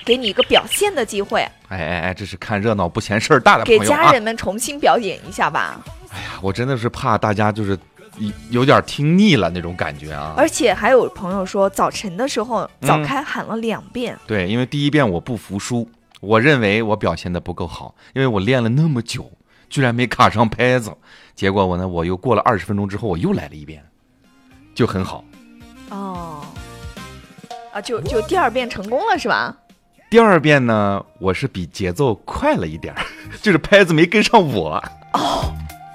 给你一个表现的机会。 哎，这是看热闹不嫌事儿大的朋友啊！ 给家人们重新表演一下吧。 哎呀，我真的是怕大家就是有点听腻了那种感觉啊。 而且还有朋友说，早晨的时候早开喊了2遍。 对，因为第一遍我不服输，我认为我表现的不够好，因为我练了那么久，居然没卡上拍子。结果我又过了20分钟之后，我又来了一遍，就很好。 哦，就第2遍成功了是吧？ 第2遍呢，我是比节奏快了一点，就是拍子没跟上我。 哦，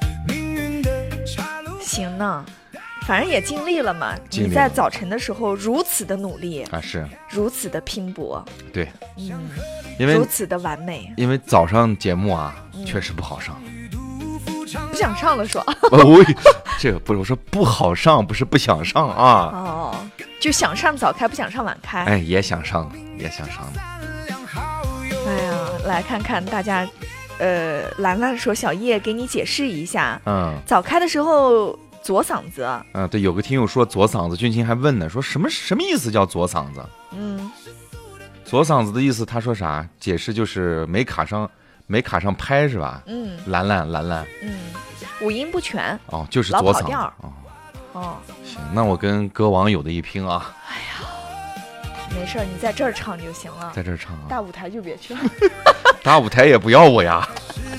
行呢，反正也尽力了嘛。你在早晨的时候如此的努力啊，是如此的拼搏， 对， 因为如此的完美。 因为早上节目啊，确实不好上。 不想上了说。 这个不是我说不好上，不是不想上啊。 哦，就想上早开，不想上晚开。 哎，也想上的。 哎呀，来看看大家，兰兰说小叶给你解释一下，早开的时候左嗓子。 对，有个听友说左嗓子，俊卿还问呢，说什么意思叫左嗓子？左嗓子的意思，他说啥？解释就是没卡上拍是吧？兰兰， 五音不全。 哦，就是左嗓子。 哦， 行，那我跟歌王有的一拼啊。 哎呀。没事，你在这儿唱就行了。 在这儿唱啊， 大舞台就别去了。 大舞台也不要我呀。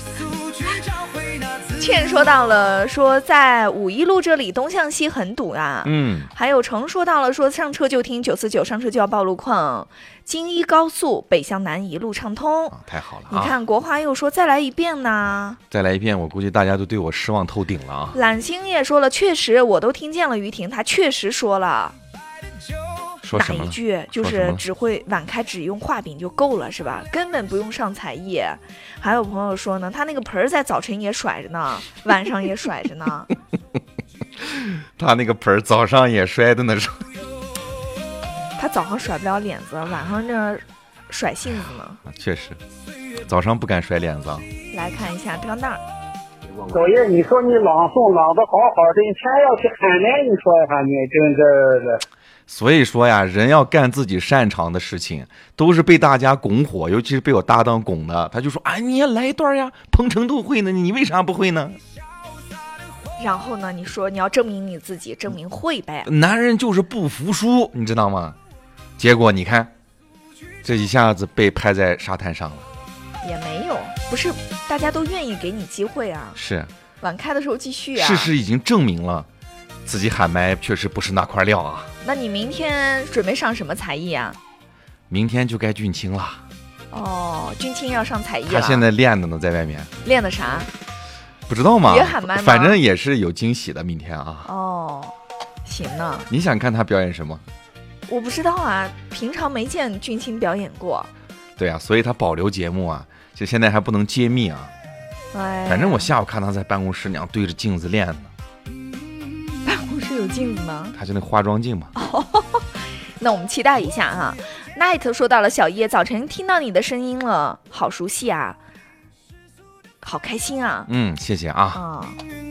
倩说到了，说在5一路这里东向西很堵啊。还有程说到了，说上车就听949，上车就要报路况。京一高速北向南一路畅通。 太好了。 你看国华又说再来一遍呢。 再来一遍，我估计大家都对我失望透顶了啊。 懒星也说了，确实我都听见了，于婷她确实说了。 说什么哪一句？就是只会晚开，只用画饼就够了，是吧？根本不用上才艺。还有朋友说呢，他那个盆儿在早晨也甩着呢，晚上也甩着呢。 他那个盆儿早上也摔的呢。 他早上甩不了脸子，晚上这甩性子呢。 确实，早上不敢甩脸子。 来看一下彪大。 小叶，你说你朗诵朗得好好的，你偏要去喊呢？你说一下你真的。 所以说呀，人要干自己擅长的事情，都是被大家拱火，尤其是被我搭档拱的。他就说：“你也来一段呀，彭程都会呢，你为啥不会呢？” 然后呢，你说你要证明你自己，证明会呗。 男人就是不服输，你知道吗？结果你看，这一下子被拍在沙滩上了。 也没有，不是大家都愿意给你机会啊。 是。 晚开的时候继续啊。 事实已经证明了。自己喊麦确实不是那块料啊。 那你明天准备上什么才艺啊？ 明天就该俊卿了。 哦，俊卿要上才艺了。 他现在练的呢，在外面。 练的啥？ 不知道吗？ 也喊麦吗？ 反正也是有惊喜的，明天啊。 哦，行呢。 你想看他表演什么？ 我不知道啊，平常没见俊卿表演过。 对啊，所以他保留节目啊，就现在还不能揭秘啊。反正我下午看他在办公室那样对着镜子练呢。 是有镜子吗？ 他就那化妆镜嘛。 那我们期待一下哈。Night 说到了，小叶早晨听到你的声音了，好熟悉啊，好开心啊。 谢谢啊。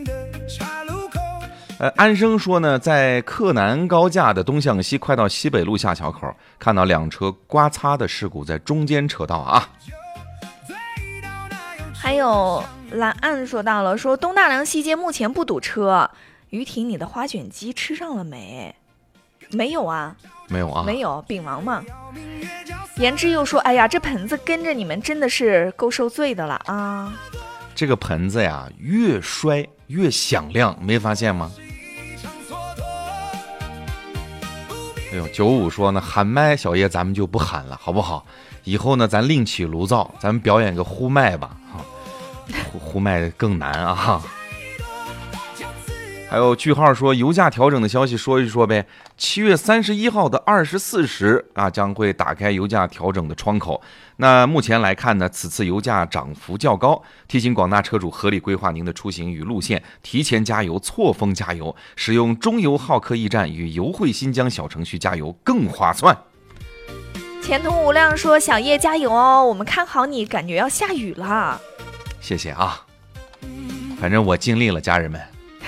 安生说呢，在克南高架的东向西快到西北路下桥口，看到2车刮擦的事故在中间车道啊。 还有蓝岸说到了，说东大梁西街目前不堵车。于婷，你的花卷机吃上了没？没有啊。 没有啊。 没有，饼王嘛。言之又说，哎呀，这盆子跟着你们真的是够受罪的了啊。 这个盆子呀，越摔越响亮，没发现吗？哎呦，95说呢，喊麦小叶咱们就不喊了，好不好？以后呢，咱另起炉灶，咱们表演个呼麦吧，呼麦更难啊。还有句号说油价调整的消息说一说呗。7月31号的24时啊，将会打开油价调整的窗口。那目前来看呢，此次油价涨幅较高，提醒广大车主合理规划您的出行与路线，提前加油，错峰加油，使用中油浩克驿站与油汇新疆小程序加油更划算。 前途无量说小叶加油哦，我们看好你，感觉要下雨了。 谢谢啊，反正我尽力了，家人们。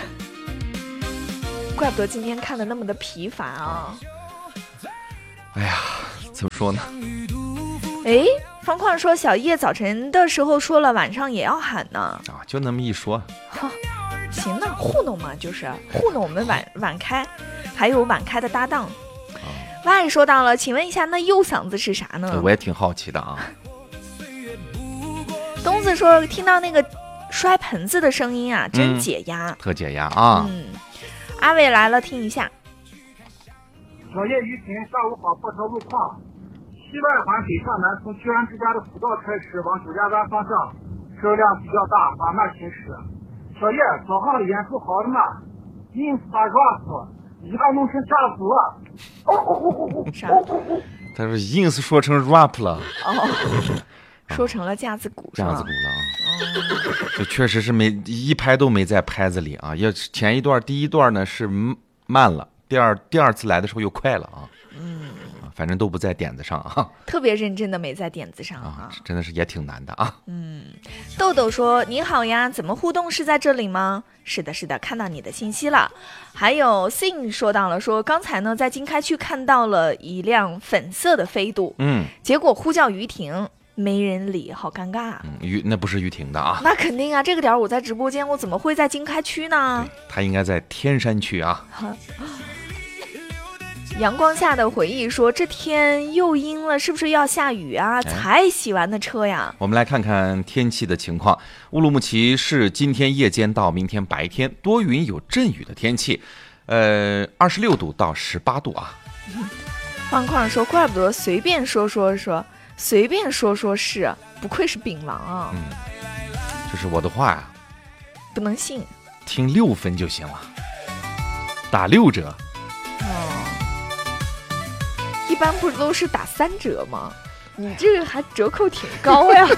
怪不得今天看的那么的疲乏啊。 哎呀，怎么说呢？ 哎，方块说小叶早晨的时候说了，晚上也要喊呢。 啊，就那么一说。 行那糊弄嘛，就是糊弄我们晚开，还有晚开的搭档。Y 说到了，请问一下，那右嗓子是啥呢？ 我也挺好奇的啊。 东子说听到那个摔盆子的声音啊，真解压， 特解压啊。 阿伟来了，听一下。 小叶雨婷，下午好，破车路况。西外环北向南，从居安之家的辅道开始往九家湾方向，车辆比较大，缓慢行驶。小叶，早上的演出好了吗？硬把 rap， 一下弄成架子了。 啥？ 他说 ins 说成 rap 了。 说成了架子鼓， 架子鼓了啊。就确实是一拍都没在拍子里啊。要前一段第一段呢是慢了，第二次来的时候又快了啊。反正都不在点子上啊， 特别认真的没在点子上啊，真的是也挺难的啊。 豆豆说你好呀，怎么互动是在这里吗？是的，看到你的信息了。还有 Sing 说到了，说刚才呢在经开区看到了一辆粉色的飞度，结果呼叫于婷，没人理，好尴尬。 那不是于婷的啊。 那肯定啊，这个点我在直播间，我怎么会在经开区呢？ 他应该在天山区啊。 阳光下的回忆说，这天又阴了，是不是要下雨啊？才洗完的车呀。我们来看看天气的情况。乌鲁木齐是今天夜间到明天白天多云有阵雨的天气，26度到18度啊。 方块说，怪不得随便说随便说是，不愧是槟榔啊。 这是我的话呀， 不能信。 听6分就行了，打6折。 一般不都是打3折吗？你这个还折扣挺高呀。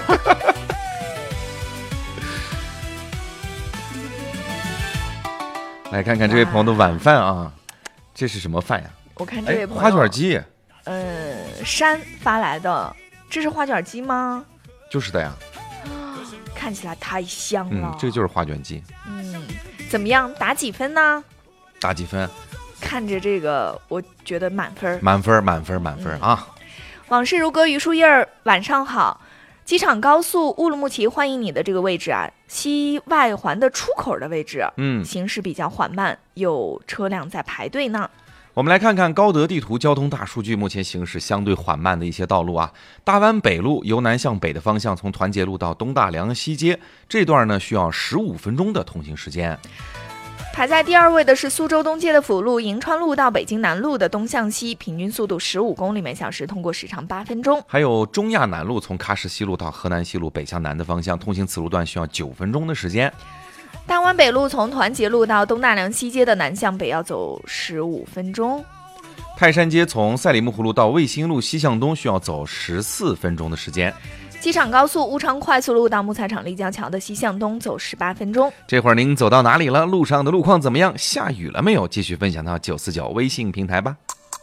来看看这位朋友的晚饭啊，这是什么饭呀？ 我看这位朋友花卷鸡。 山发来的，这是花卷鸡吗？ 就是的呀。 看起来太香了。 这就是花卷鸡。 怎么样？打几分呢？ 打几分？ 看着这个，我觉得满分啊！ 往事如歌，于树叶儿，晚上好。机场高速乌鲁木齐欢迎你的这个位置啊，西外环的出口的位置，行驶比较缓慢，有车辆在排队呢。 我们来看看高德地图交通大数据，目前行驶相对缓慢的一些道路啊。大湾北路由南向北的方向，从团结路到东大梁西街这段呢，需要15分钟的通行时间。 排在第2位的是苏州东街的辅路银川路到北京南路的东向西，平均速度15公里每小时，通过时长8分钟。 还有中亚南路从喀什西路到河南西路北向南的方向，通行此路段需要9分钟的时间。 大湾北路从团结路到东大梁西街的南向北要走15分钟。 泰山街从赛里木湖路到卫星路西向东需要走14分钟的时间。 机场高速乌昌快速路到木材厂立交桥的西向东走18分钟。 这会儿您走到哪里了？路上的路况怎么样？下雨了没有？继续分享到949微信平台吧。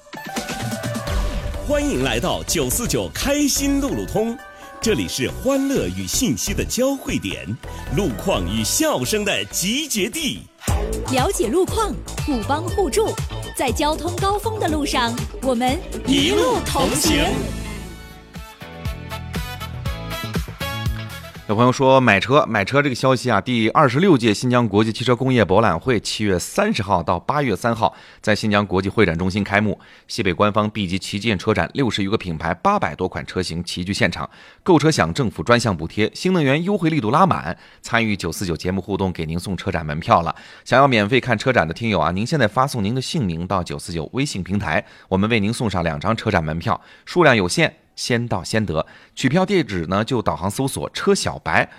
欢迎来到949开心路路通，这里是欢乐与信息的交汇点，路况与笑声的集结地。 了解路况，互帮互助，在交通高峰的路上，我们一路同行。 有朋友说买车这个消息啊，第26届新疆国际汽车工业博览会7月30号到8月3号在新疆国际会展中心开幕。西北官方 B 级旗舰车展，60余个品牌，800多款车型齐聚现场，购车享政府专项补贴，新能源优惠力度拉满。参与949节目互动，给您送车展门票了。想要免费看车展的听友啊，您现在发送您的姓名到949微信平台，我们为您送上2张车展门票，数量有限，先到先得。取票地址呢，就导航搜索车小白